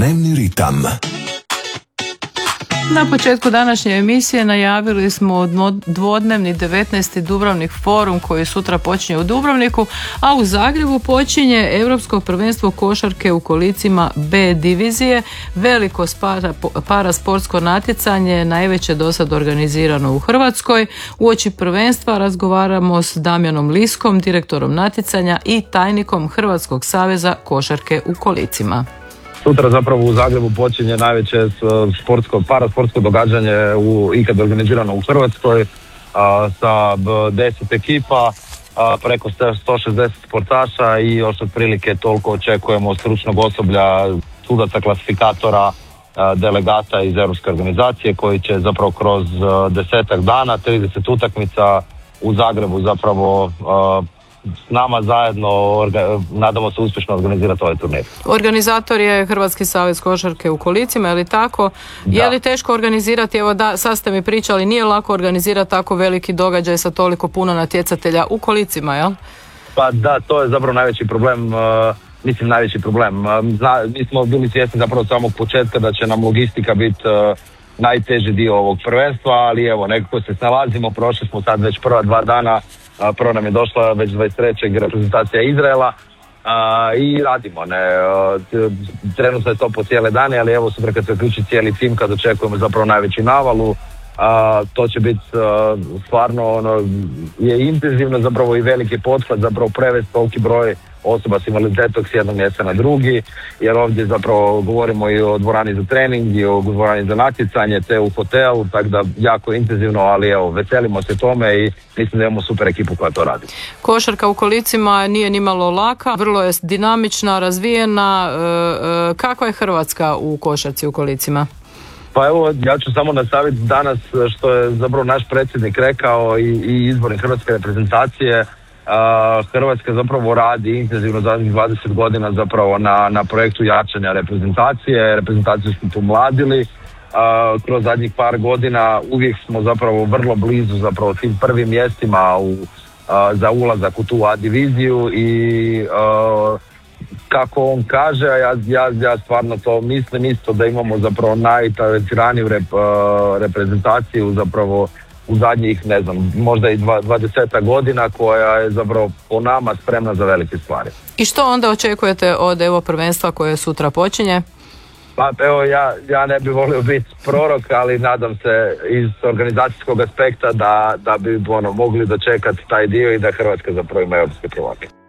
Dnevni ritam. Na početku današnje emisije najavili smo dvodnevni 19. Dubrovnik forum koji sutra počinje u Dubrovniku, a u Zagrebu počinje Europsko prvenstvo košarke u kolicima B divizije, veliko parasportsko natjecanje, najveće do sad organizirano u Hrvatskoj. Uoči prvenstva razgovaramo s Damjanom Liskom, direktorom natjecanja i tajnikom Hrvatskog saveza košarke u kolicima. Sutra zapravo u Zagrebu počinje najveće parasportsko događanje ikad organizirano u Hrvatskoj sa 10 ekipa, preko 160 sportaša i još otprilike toliko očekujemo stručnog osoblja, sudaca, klasifikatora, delegata iz Europske organizacije koji će zapravo kroz 10 dana, 30 utakmica u Zagrebu zapravo s nama zajedno, nadamo se, uspješno organizirati ovaj turnir. Organizator je Hrvatski savez košarke u kolicima, je li tako? Da. Je li teško organizirati, evo da, sad ste mi pričali, nije lako organizirati tako veliki događaj sa toliko puno natjecatelja u kolicima, jel? Pa da, to je zapravo najveći problem, najveći problem. Mi smo bili svjesni zapravo od samog početka da će nam logistika biti najteži dio ovog prvenstva, ali evo, nekako se snalazimo, prošli smo sad već prva 2 dana, prvo nam je došla već 23. reprezentacija Izraela i radimo, trenutno je to po cijele dane, ali evo sutra kad se uključi cijeli tim, kad očekujemo zapravo najveći navalu, to će biti stvarno je intenzivno zapravo i veliki pothvat, zapravo prevesti toliki broj osoba s invaliditetom s jednog mjesta na drugi, jer ovdje zapravo govorimo i o dvorani za trening i o dvorani za natjecanje, te u hotelu, tako da jako intenzivno, ali evo, veselimo se tome i mislim da imamo super ekipu koja to radi. Košarka u kolicima nije nimalo laka, vrlo je dinamična, razvijena. Kakva je Hrvatska u košarci u kolicima? Pa evo, ja ću samo nastaviti danas što je zapravo naš predsjednik rekao i izbornik hrvatske reprezentacije. Hrvatska zapravo radi intenzivno zadnjih 20 godina zapravo na projektu jačanja reprezentacije. Reprezentaciju smo pomladili. Kroz zadnjih par godina uvijek smo zapravo vrlo blizu zapravo tim prvim mjestima za ulazak u tu A diviziju i kako on kaže, ja stvarno to mislim isto da imamo zapravo najtalentiraniju reprezentaciju zapravo u zadnjih, možda i 20 godina, koja je zapravo po nama spremna za velike stvari. I što onda očekujete od evo prvenstva koje sutra počinje? Pa evo, ja ne bih volio biti prorok, ali nadam se iz organizacijskog aspekta da bi mogli dočekati taj dio i da Hrvatska zapravo ima europske prvake.